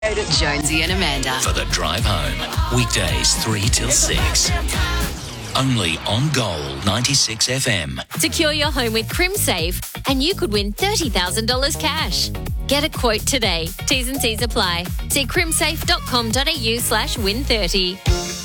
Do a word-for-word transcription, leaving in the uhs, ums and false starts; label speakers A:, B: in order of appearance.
A: Jonesy and Amanda.
B: For the drive home. Weekdays three till six. Only on Gold ninety-six F M.
C: Secure your home with CrimSafe and you could win thirty thousand dollars cash. Get a quote today. T's and C's apply. See crimsafe.com.au slash win30.